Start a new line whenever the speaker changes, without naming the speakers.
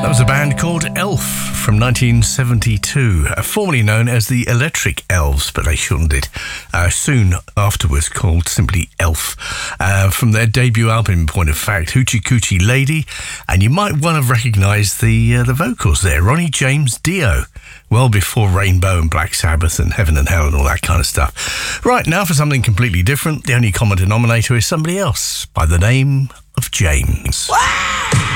That was a band called Elf from 1972, formerly known as the Electric Elves, but they shortened it soon afterwards, called simply Elf, from their debut album, in point of fact, Hoochie Coochie Lady. And you might well have recognised the vocals there, Ronnie James Dio, well before Rainbow and Black Sabbath and Heaven and Hell and all that kind of stuff. Right, now for something completely different. The only common denominator is somebody else by the name of James.